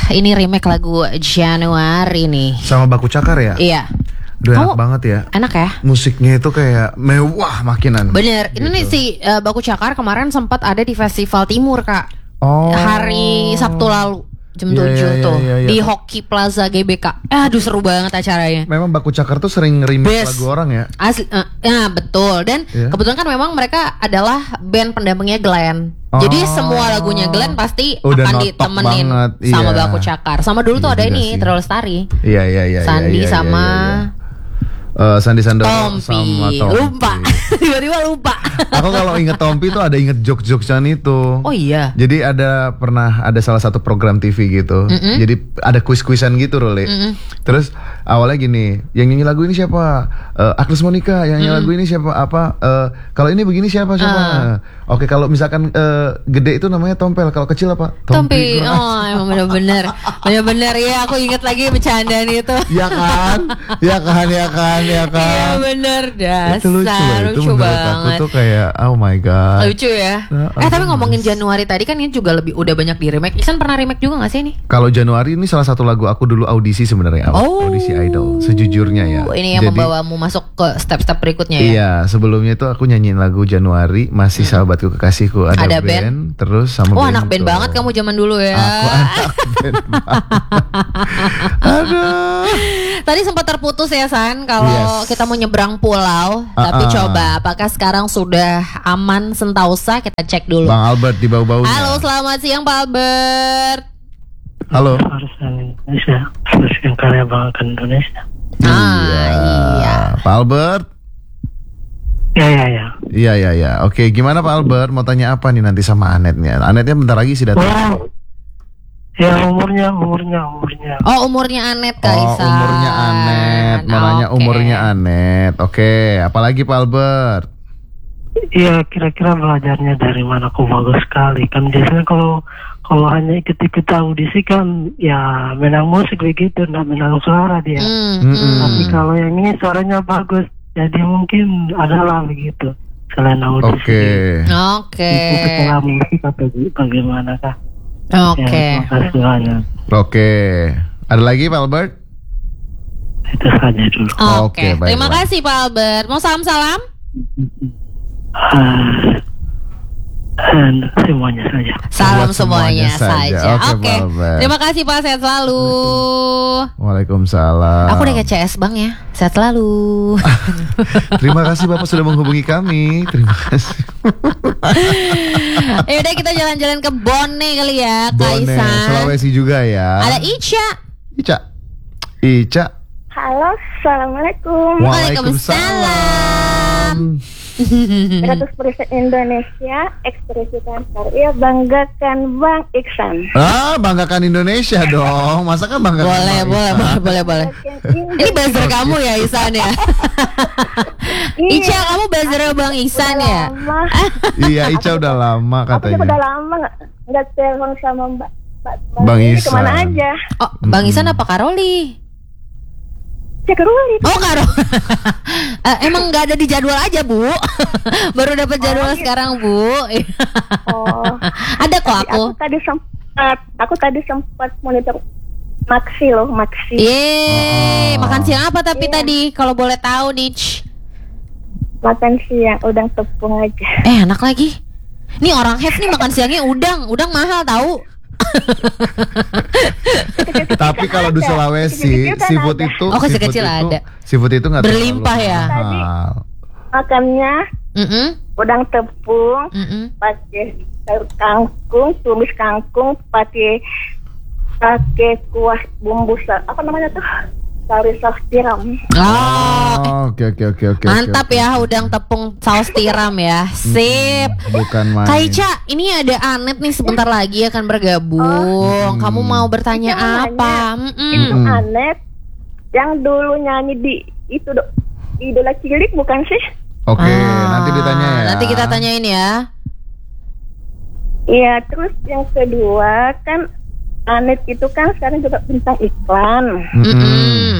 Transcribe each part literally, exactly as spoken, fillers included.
ini remake lagu Januari nih. Sama Baku Cakar ya? Iya. Udah enak Oh, banget ya. Enak ya. Musiknya itu kayak mewah makinan. Bener. Gitu. Ini nih si uh, Baku Cakar kemarin sempat ada di Festival Timur Kak. Oh. Hari Sabtu lalu jam Iya, tujuh iya, tuh iya, iya. di Hoki Plaza G B K. Aduh seru banget acaranya. Memang Baku Cakar tuh sering remake Best. lagu orang ya. Asli, uh, ya betul. Dan Iya. kebetulan kan memang mereka adalah band pendampingnya Glenn. Oh. Jadi semua lagunya Glenn pasti Udah akan notok ditemenin banget, sama iya. Baku Cakar. Sama dulu tuh Iya ada juga ini sih. Terlalu Lestari. Iya iya iya. Sandi iya, iya, sama iya, iya. Uh, Sandi Sandoro Tompi. sama Tompi. Lupa. Tiba-tiba lupa. Aku kalau inget Tompi tuh ada inget jokes-jokesan itu. Oh iya. Jadi ada pernah ada salah satu program T V gitu. Mm-mm. Jadi ada kuis-kuisan gitu Role. Mm-mm. Terus awalnya gini, yang nyanyi lagu ini siapa? Uh, Agnes Monica. Yang nyanyi lagu ini siapa? Apa? Uh, kalau ini begini siapa siapa? Uh. Oke, kalau misalkan uh, gede itu namanya Tompel. Kalau kecil apa? Tompi. Gua- Oh emang bener-bener. Bener-bener ya aku inget lagi bercandaan itu. Ya kan? Ya kan? Ya kan? Ya kan? Iya bener. Dasar. Itu lucu loh. Itu lucu menurut banget. aku tuh kayak oh my god. Lucu ya. Nah, Eh tapi aduh, ngomongin mas. Januari tadi kan ini juga lebih udah banyak di remake. Ihsan pernah remake juga gak sih ini? Kalau Januari ini salah satu lagu aku dulu audisi sebenarnya. Oh. Audisi Idol. Sejujurnya ya. Ini yang Jadi, membawamu masuk ke step-step berikutnya ya. Iya, sebelumnya itu aku nyanyiin lagu Januari, Masih Sahabatku Kekasihku, ada, Ada band, band. terus sama Oh band anak band itu. banget kamu zaman dulu ya. Aku anak band banget. Aduh. Tadi sempat terputus ya San kalau Yes. kita mau nyebrang pulau. Tapi Uh-uh. coba apakah sekarang sudah aman Sentausa? Kita cek dulu. Bang Albert di bau-baunya. Halo selamat siang Pak Albert. Halo. Harus Indonesia, harus yang karya banggakan Indonesia. Ah iya. Pak Albert. Ya ya ya. Iya iya iya. Oke, gimana Pak Albert? Mau tanya apa nih nanti sama Anetnya? Anetnya bentar lagi sih datang. Wow. Ya umurnya umurnya umurnya. Oh umurnya Anet Kak Oh, Ihsan. umurnya Anet. Mau nanya Oke. umurnya Anet. Oke, apalagi Pak Albert? Iya kira-kira belajarnya dari mana? Kok bagus sekali kan biasanya kalau kalau hanya ikut-ikut audisi kan ya menang musik begitu, nggak menang suara dia. Hmm, Mm-mm. hmm. Tapi kalau yang ini suaranya bagus, jadi mungkin adalah begitu selain audisi. Oke. Oke. Itu setelah musik atau bagaimana kah? Oke. Ya, terima kasih banyak. Oke. Ada lagi Pak Albert? Itu saja dulu. Oke. Oke, baik, Terima baik. kasih Pak Albert. Mau salam-salam? Ah, dan semuanya saja. Salam Buat semuanya, semuanya saja. saja. Oke, Oke. Pak Albert. Terima kasih Pak, sehat selalu. Waalaikumsalam. Aku udah kayak C S Bang ya. Sehat selalu. Terima kasih Bapak sudah menghubungi kami. Terima kasih. Ya udah kita jalan-jalan ke Bone kali ya, Kak Bone, Ihsan. Sulawesi juga ya. Ada Ica. Ica. Ica. Halo, assalamualaikum. Waalaikumsalam. seratus persen Indonesia, ekspresikan karya, banggakan Bang Iksan. Ah, banggakan Indonesia dong. Masa kan banggakan Boleh, Bang boleh, Ica? boleh, boleh, boleh. Ini buzzer kamu ya Ihsan ya. Ica, kamu buzzernya Bang Ihsan ya. Lama. Iya, Ica udah lama Aku juga udah katanya. lama nggak nggak telepon sama Mbak Mbak Bang ini Ihsan. kemana aja? Oh, Bang Ihsan apa Karoli? Cek Ruli. Oh Karo, Eh, emang nggak ada di jadwal aja Bu. Baru dapat jadwal gitu. sekarang Bu. Oh. Ada kok aku. Aku tadi sempat, aku tadi sempat monitor Maxi loh, Maxi. Yeay, Oh. makan siang apa tapi Iya. tadi kalau boleh tahu nih? Makan siang udang tepung aja. Eh enak lagi. Nih orang have nih makan siangnya udang, udang mahal tahu. Tapi kalau di Sulawesi, Kecil-kecil kan seafood ada. itu, Oh, kecil-kecil seafood itu- ada. Seafood itu nggak Berlimpah terlalu ya? mahal. Makannya Mm-mm, udang tepung, mm-mm. pakai sayur kangkung, tumis kangkung, pakai pakai kuah bumbu sa- apa namanya tuh? Sari saus tiram. Oh, Oh, oke oke oke oke. mantap oke, ya oke. udang tepung saus tiram ya. Sip. Bukan main. Kak Ica, ini ada Anet nih sebentar lagi akan bergabung. Hmm. Kamu mau bertanya Ica mau apa? nanya. Mm-mm. Itu Hmm. Anet yang dulu nyanyi di itu do, Idola Cilik bukan sih? Oke, Ah, nanti ditanya ya. Nanti kita tanyain ya. Iya, terus yang kedua kan Anet itu kan sekarang juga bintang iklan. Mm-mm. Mm-mm.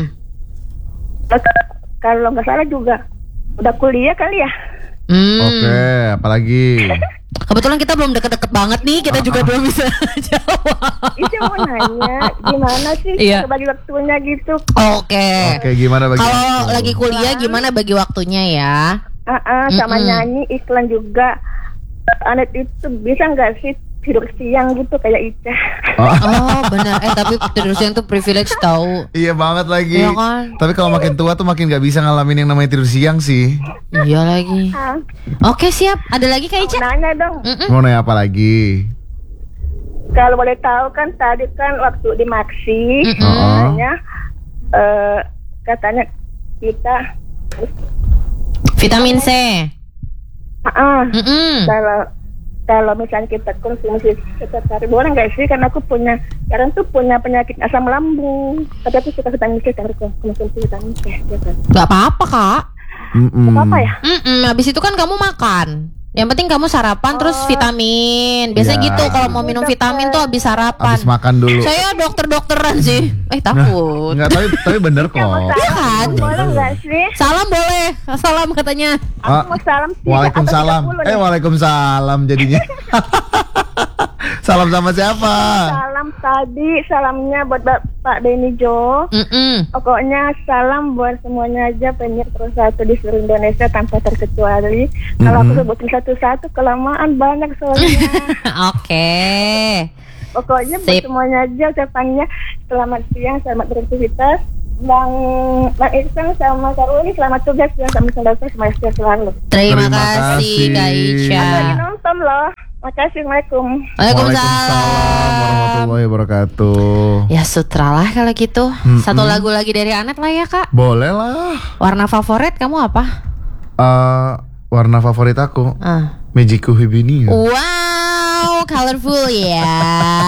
Kalau nggak salah juga udah kuliah kali ya. Hmm. Oke, apalagi? Kebetulan kita belum deket-deket banget nih, kita juga belum bisa jawab. Itu mau nanya gimana sih Iya. bagi waktunya gitu. Oke. Oke, gimana bagi Kalau waktu? lagi kuliah gimana bagi waktunya ya? Ah, ah, sama Mm-mm. nyanyi iklan juga. Anet itu bisa nggak sih tidur siang gitu kayak Ica? Oh, Oh benar. Eh tapi tidur siang tuh privilege tahu. iya banget lagi. Iya kan? Tapi kalau makin tua tuh makin gak bisa ngalamin yang namanya tidur siang sih. Iya lagi. Ah, Oke siap. Ada lagi Kak Ica? nanya dong. Mm-mm. Mau nanya apa lagi? Kalau boleh tahu kan tadi kan waktu di Maxi, Mm-mm. katanya eh, katanya kita Vitamin C. ah, ah, Mm-mm. kalau kalau misalnya kita konsumsi setiap hari boleh nggak sih? Karena aku punya sekarang tuh punya penyakit asam lambung, tapi aku suka vitamin C karena aku konsumsi vitamin C. Gitu. Gak apa-apa Kak. Mm-mm. Apa ya? Mm-mm. Habis itu kan kamu makan. Yang penting kamu sarapan terus vitamin. Biasanya Ya. gitu kalau mau minum vitamin tuh habis sarapan. Habis makan dulu. Saya dokter-dokteran sih. Eh takut. Enggak, tapi tapi bener kok. Iya kan? Boleh nggak sih? Salam boleh. Salam katanya. Ah, Aku mau salam sih. Waalaikumsalam. Aku tiga puluh Eh, nih. waalaikumsalam jadinya. Salam sama siapa? Salam tadi, salamnya buat Bapak Benny Jo. Mm-mm. Pokoknya salam buat semuanya aja penyiar terus satu di seluruh Indonesia tanpa terkecuali. Kalau aku Mhm. sebutin satu-satu kelamaan banyak soalnya. Oke. Pokoknya buat Sip. semuanya aja ucapannya selamat siang, selamat beraktivitas. Bang Bang Iksan sama Karuli selamat tugas ya, sampai selesai semuanya sehat selalu. Terima, Terima kasih kasih. Kak Ica. Lagi nonton loh. Makasih, Assalamualaikum. Waalaikumsalam. warahmatullahi wabarakatuh. Ya sutra lah kalau gitu. Mm-mm. Satu lagu lagi dari Anet lah ya Kak. Boleh lah. Warna favorit kamu apa? Eh, warna favorit aku Ah. Magiku Hibinia. Wow, colorful ya.